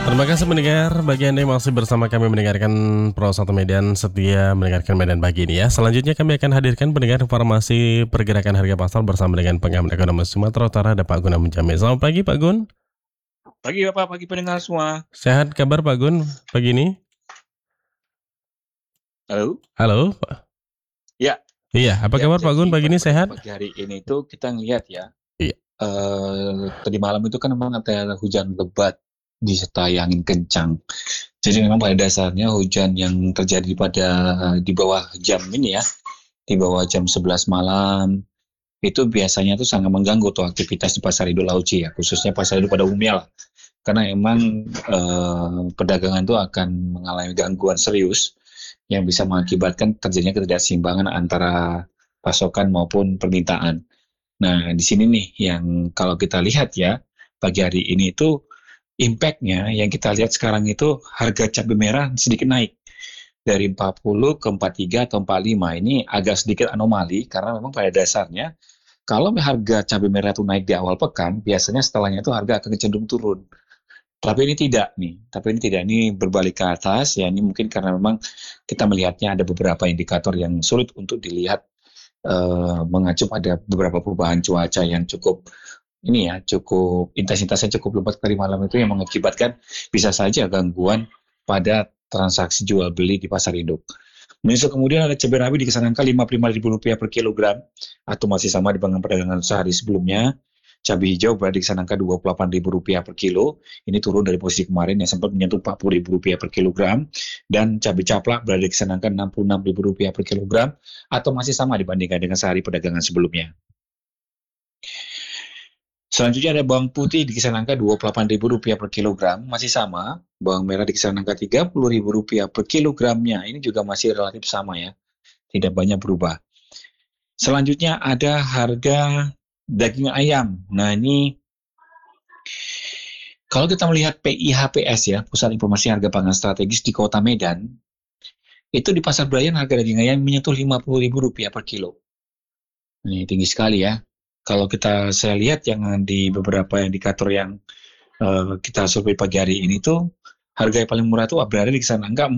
Terima kasih mendengar, bagi Anda yang masih bersama kami mendengarkan Pro 1 Medan, setia mendengarkan Medan pagi ini ya. Selanjutnya kami akan hadirkan pendengar informasi pergerakan harga pasar bersama dengan pengamat ekonomi Sumatera Utara, ada Pak Gun Munjamil. Selamat pagi Pak Gun. Pagi Bapak, pagi pendengar semua. Sehat kabar Pak Gun pagi ini? Halo? Halo Pak. Ya. Iya, apa kabar Pak Gun pagi ini, sehat? Pagi hari ini tuh kita ngelihat ya. Iya. Tadi malam itu kan memang ada hujan lebat disertai angin kencang. Jadi memang pada dasarnya hujan yang terjadi di bawah jam ini ya, di bawah jam 11 malam, itu biasanya tuh sangat mengganggu tuh aktivitas di Pasar Induk Lauci ya, khususnya Pasar Induk pada umumnya lah. Karena emang perdagangan itu akan mengalami gangguan serius yang bisa mengakibatkan terjadinya ketidakseimbangan antara pasokan maupun permintaan. Nah, di sini nih yang kalau kita lihat ya, pagi hari ini itu impact-nya yang kita lihat sekarang itu harga cabai merah sedikit naik. Dari 40 ke 43 atau 45 ini agak sedikit anomali karena memang pada dasarnya kalau harga cabai merah itu naik di awal pekan, biasanya setelahnya itu harga akan cenderung turun. Tapi ini tidak nih, ini berbalik ke atas ya, ini mungkin karena memang kita melihatnya ada beberapa indikator yang sulit untuk dilihat mengacu pada beberapa perubahan cuaca yang cukup intensitasnya cukup lebat tadi malam itu yang mengakibatkan bisa saja gangguan pada transaksi jual beli di pasar induk. Kemudian ada cabai rawit di kisaran angka Rp55.000 per kilogram atau masih sama dengan perdagangan sehari sebelumnya. Cabai hijau berada di kisaran angka Rp28.000 per kilo. Ini turun dari posisi kemarin yang sempat menyentuh Rp40.000 per kilogram. Dan cabai caplak berada di kisaran angka Rp66.000 per kilogram atau masih sama dibandingkan dengan sehari perdagangan sebelumnya. Selanjutnya ada bawang putih di kisaran angka Rp28.000 per kilogram, masih sama. Bawang merah di kisaran angka Rp30.000 per kilogramnya, ini juga masih relatif sama ya, tidak banyak berubah. Selanjutnya ada harga daging ayam. Nah ini, kalau kita melihat PIHPS ya, Pusat Informasi Harga Pangan Strategis di Kota Medan, itu di Pasar Brayan harga daging ayam menyentuh Rp50.000 per kilo. Ini tinggi sekali ya. Kalau saya lihat yang di beberapa indikator yang kita survei pagi hari ini tuh harga yang paling murah tuh berada di kisaran angka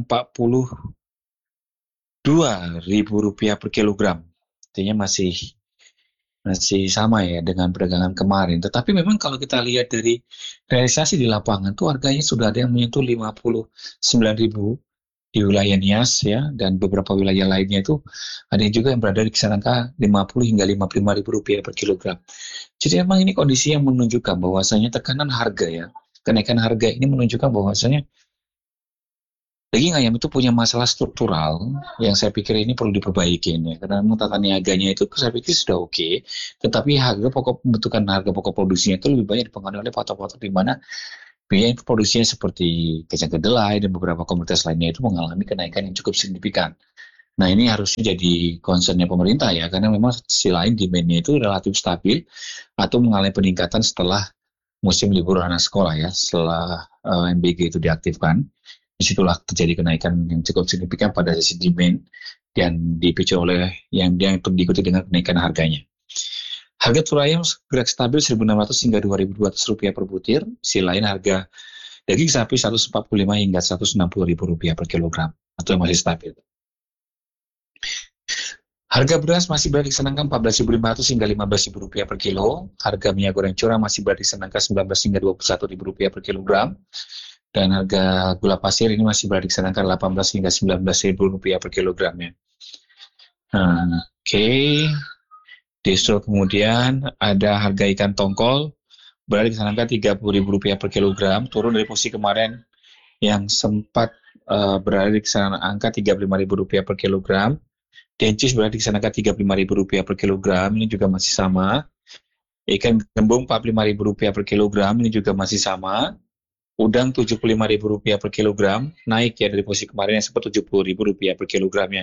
Rp42.000 per kilogram. Artinya masih sama ya dengan perdagangan kemarin. Tetapi memang kalau kita lihat dari realisasi di lapangan tuh harganya sudah ada yang menyentuh 59.000 di wilayah Nias ya, dan beberapa wilayah lainnya itu ada juga yang berada di kisaran angka 50 hingga Rp55.000 per kilogram. Jadi memang ini kondisi yang menunjukkan bahwasanya tekanan harga ya, kenaikan harga ini menunjukkan bahwasanya daging ayam itu punya masalah struktural yang saya pikir ini perlu diperbaiki ya. Karena tata niaganya itu saya pikir sudah oke, tetapi pembentukan harga pokok produksinya itu lebih banyak dipengaruhi oleh faktor-faktor di mana biaya produksinya seperti kacang kedelai dan beberapa komoditas lainnya itu mengalami kenaikan yang cukup signifikan. Nah ini harusnya jadi concern-nya pemerintah ya, karena memang sisi lain demand-nya itu relatif stabil atau mengalami peningkatan setelah musim libur anak sekolah ya, setelah MBG itu diaktifkan. Disitulah terjadi kenaikan yang cukup signifikan pada sisi demand dan dipicu oleh yang diikuti dengan kenaikan harganya. Harga telur ayam gerak stabil Rp1.600 hingga Rp2.200 per butir. Sisi lain harga daging sapi Rp145 hingga Rp160.000 per kilogram atau yang masih stabil. Harga beras masih berada di kisaran Rp14.500 hingga Rp15.000 per kilo. Harga minyak goreng curah masih berada di kisaran Rp19 hingga Rp21.000 per kilogram. Dan harga gula pasir ini masih berada di kisaran Rp18 hingga Rp19.000 per kilogramnya. Oke. Kemudian ada harga ikan tongkol berada di kisaran Rp30.000 per kilogram, turun dari posisi kemarin yang sempat berada di kisaran angka Rp35.000 per kilogram. Dencis berada di kisaran Rp35.000 per kilogram, ini juga masih sama. Ikan gembung Rp45.000 per kilogram, ini juga masih sama. Udang Rp75.000 per kilogram, naik ya dari posisi kemarin yang sempat Rp70.000 per kilogramnya.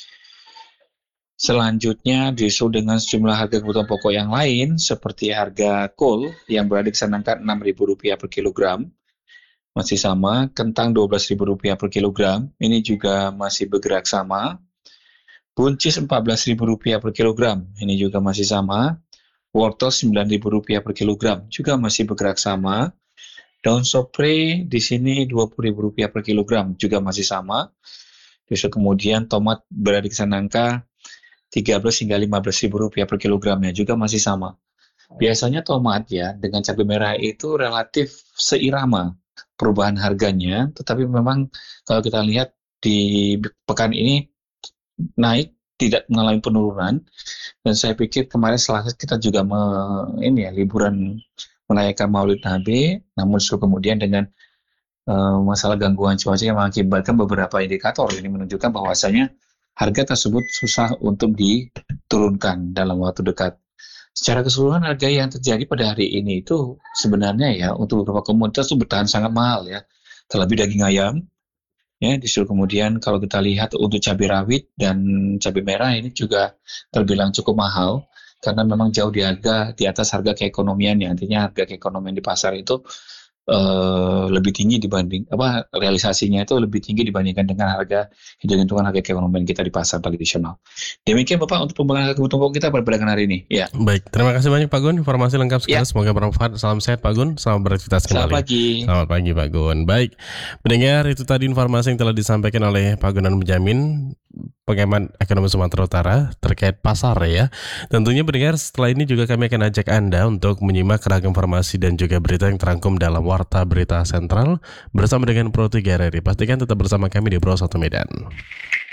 Selanjutnya disusul dengan sejumlah harga kebutuhan pokok yang lain seperti harga kol yang berada di kisaran angka Rp6.000 per kilogram, masih sama. Kentang Rp12.000 per kilogram, ini juga masih bergerak sama. Buncis Rp14.000 per kilogram, ini juga masih sama. Wortel Rp9.000 per kilogram, juga masih bergerak sama. Daun sopre di sini Rp20.000 per kilogram, juga masih sama. Terus kemudian tomat berada di kisaran angka Rp13.000 hingga Rp15.000 per kilogramnya, juga masih sama. Biasanya tomat ya dengan cabai merah itu relatif seirama perubahan harganya, tetapi memang kalau kita lihat di pekan ini naik, tidak mengalami penurunan. Dan saya pikir kemarin Selasa kita juga liburan merayakan Maulid Nabi, namun kemudian dengan masalah gangguan cuaca yang mengakibatkan beberapa indikator ini menunjukkan bahwasanya harga tersebut susah untuk diturunkan dalam waktu dekat. Secara keseluruhan harga yang terjadi pada hari ini itu sebenarnya ya untuk beberapa komoditas itu bertahan sangat mahal ya. Terlebih daging ayam, ya disuruh kemudian kalau kita lihat untuk cabai rawit dan cabai merah ini juga terbilang cukup mahal karena memang jauh di atas harga keekonomian ya. Artinya harga keekonomian di pasar itu lebih tinggi dibanding realisasinya itu lebih tinggi dibandingkan dengan harga hitung-hitungan harga keekonomian kita di pasar tradisional. Demikian Bapak untuk pembahasan harga kebutuhan pokok kita pada perdagangan hari ini. Ya. Baik, terima kasih banyak Pak Gun, informasi lengkap sekali. Semoga bermanfaat. Salam sehat Pak Gun, selamat beraktivitas kembali. Selamat pagi. Selamat pagi Pak Gun. Baik, pendengar, itu tadi informasi yang telah disampaikan oleh Pak Gunan Menjamin, pengamat ekonomi Sumatera Utara terkait pasar ya. Tentunya pendengar, setelah ini juga kami akan ajak Anda untuk menyimak ragam informasi dan juga berita yang terangkum dalam Warta Berita Sentral bersama dengan Pro 3 RRI. Pastikan tetap bersama kami di Pro 1 Medan.